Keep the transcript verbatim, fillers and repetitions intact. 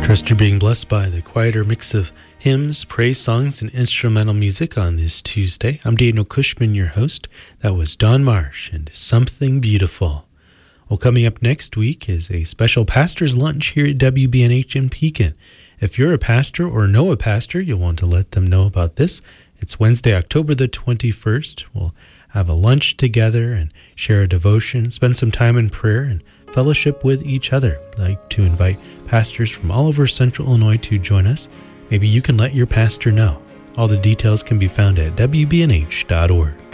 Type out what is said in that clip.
Trust you're being blessed by the quieter mix of hymns, praise songs, and instrumental music on this Tuesday. I'm Daniel Cushman, your host. That was Don Marsh and Something Beautiful. Well, coming up next week is a special pastor's lunch here at W B N H in Pekin. If you're a pastor or know a pastor, you'll want to let them know about this. It's Wednesday, October the twenty-first. We'll have a lunch together and share a devotion, spend some time in prayer, and fellowship with each other. I'd like to invite pastors from all over Central Illinois to join us. Maybe you can let your pastor know. All the details can be found at W B N H dot org.